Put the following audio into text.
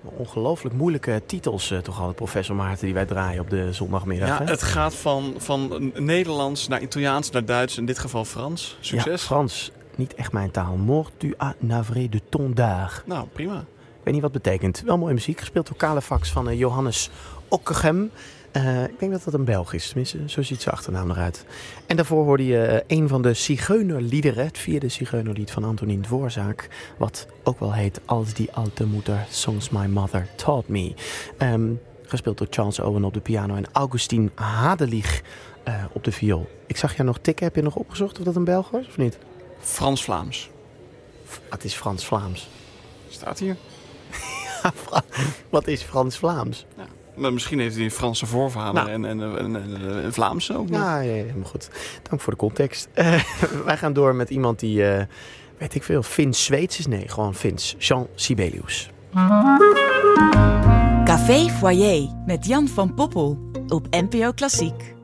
Ongelooflijk moeilijke titels toch al, professor Maarten, die wij draaien op de zondagmiddag. Ja, hè? het gaat van Nederlands naar Italiaans naar Duits, in dit geval Frans. Succes. Ja, Frans, niet echt mijn taal. Mort tu as navré de ton d'art. Nou, prima. Ik weet niet wat het betekent. Wel mooie muziek, gespeeld door Calefax van Johannes Ockeghem. Ik denk dat dat een Belg is, tenminste, zo ziet zijn achternaam eruit. En daarvoor hoorde je een van de Zigeunerliederen, het 4e Zigeunerlied van Antonin Dvorak, wat ook wel heet Als die alte moeder, Songs My Mother Taught Me. Gespeeld door Charles Owen op de piano en Augustin Hadelich op de viool. Ik zag jou nog tikken, heb je nog opgezocht of dat een Belg was of niet? Frans-Vlaams. Het is Frans-Vlaams. Staat hier. Wat is Frans-Vlaams? Ja. Maar misschien heeft hij een Franse voorvader en een Vlaamse ook nog. Ja, helemaal goed. Dank voor de context. Wij gaan door met iemand die, weet ik veel, Fins-Zweeds is. Nee, gewoon Fins. Jean Sibelius. Café Foyer met Jan van Poppel op NPO Klassiek.